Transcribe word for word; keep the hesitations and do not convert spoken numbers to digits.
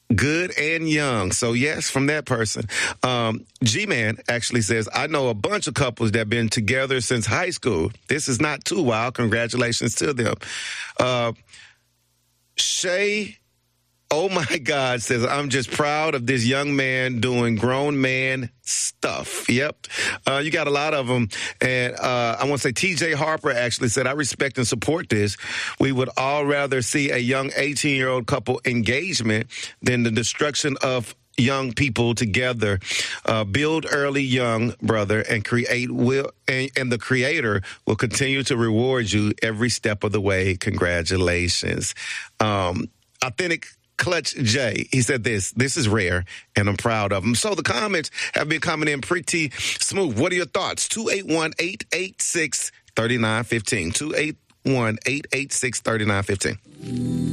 Good and young. So, yes, from that person. Um, G-Man actually says, I know a bunch of couples that have been together since high school. This is not too wild. Congratulations to them. Uh, Shay, oh my God, says, I'm just proud of this young man doing grown man stuff. Yep. Uh, you got a lot of them. And uh, I want to say T J Harper actually said, I respect and support this. We would all rather see a young eighteen-year-old couple engagement than the destruction of young people together. Uh, build early, young brother, and create will, and, and the creator will continue to reward you every step of the way. Congratulations. Um, authentic Clutch J, he said this, this is rare, and I'm proud of him. So the comments have been coming in pretty smooth. What are your thoughts? two eight one, eight eight six, three nine one five. two eight one, eight eight six, three nine one five.